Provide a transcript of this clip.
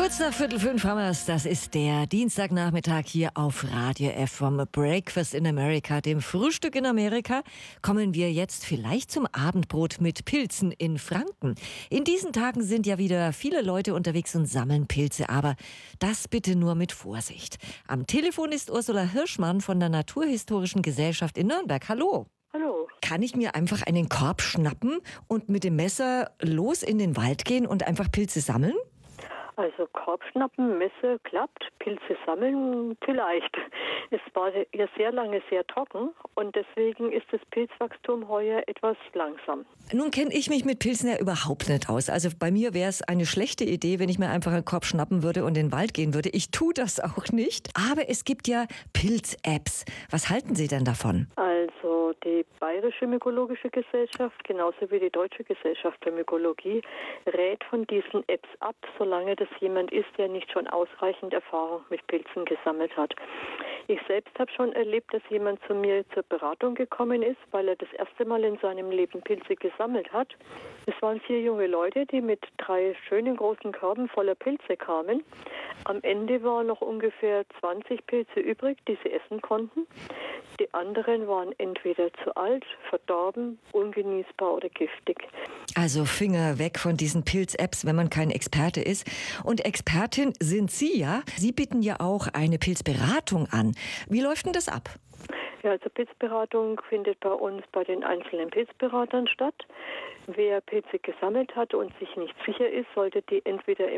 Kurz nach 4:45 haben wir es. Das ist der Dienstagnachmittag hier auf Radio F vom Breakfast in America, dem Frühstück in Amerika. Kommen wir jetzt vielleicht zum Abendbrot mit Pilzen in Franken. In diesen Tagen sind ja wieder viele Leute unterwegs und sammeln Pilze, aber das bitte nur mit Vorsicht. Am Telefon ist Ursula Hirschmann von der Naturhistorischen Gesellschaft in Nürnberg. Hallo. Hallo. Kann ich mir einfach einen Korb schnappen und mit dem Messer los in den Wald gehen und einfach Pilze sammeln? Also Korbschnappen, Messer klappt, Pilze sammeln vielleicht. Es war ja sehr lange sehr trocken und deswegen ist das Pilzwachstum heuer etwas langsam. Nun kenne ich mich mit Pilzen ja überhaupt nicht aus. Also bei mir wäre es eine schlechte Idee, wenn ich mir einfach einen Korb schnappen würde und in den Wald gehen würde. Ich tue das auch nicht. Aber es gibt ja Pilz-Apps. Was halten Sie denn davon? Also die Bayerische Mykologische Gesellschaft, genauso wie die Deutsche Gesellschaft für Mykologie, rät von diesen Apps ab, solange das jemand ist, der nicht schon ausreichend Erfahrung mit Pilzen gesammelt hat. Ich selbst habe schon erlebt, dass jemand zu mir zur Beratung gekommen ist, weil er das erste Mal in seinem Leben Pilze gesammelt hat. Es waren 4 junge Leute, die mit 3 schönen großen Körben voller Pilze kamen. Am Ende waren noch ungefähr 20 Pilze übrig, die sie essen konnten. Die anderen waren entweder zu alt, verdorben, ungenießbar oder giftig. Also Finger weg von diesen Pilz-Apps, wenn man kein Experte ist. Und Expertin sind Sie ja. Sie bieten ja auch eine Pilzberatung an. Wie läuft denn das ab? Ja, also Pilzberatung findet bei uns bei den einzelnen Pilzberatern statt. Wer Pilze gesammelt hat und sich nicht sicher ist, sollte die entweder im